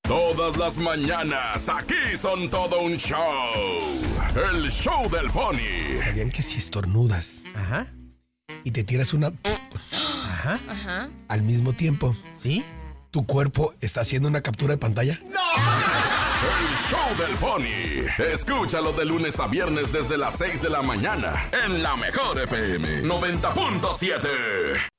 Todas las mañanas, aquí son todo un show. El show del Pony. ¿Sabían que si estornudas Ajá. y te tiras una Ajá. Ajá. al mismo tiempo, ¿Sí? tu cuerpo está haciendo una captura de pantalla? El show del Pony. Escúchalo de lunes a viernes desde las 6 de la mañana en la mejor FM 90.7.